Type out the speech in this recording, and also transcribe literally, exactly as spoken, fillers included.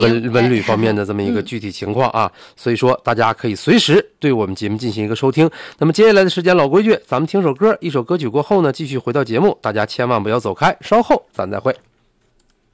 文文旅方面的这么一个具体情况啊，所以说大家可以随时对我们节目进行一个收听。那么接下来的时间老规矩，咱们听首歌，一首歌曲过后呢，继续回到节目，大家千万不要走开，稍后咱再会。